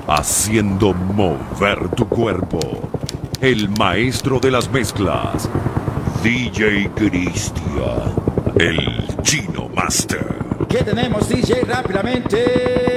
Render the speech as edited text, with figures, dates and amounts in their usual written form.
haciendo mover tu cuerpo. El maestro de las mezclas, DJ Cristian, el Chino Master. ¿Qué tenemos, DJ? Rápidamente.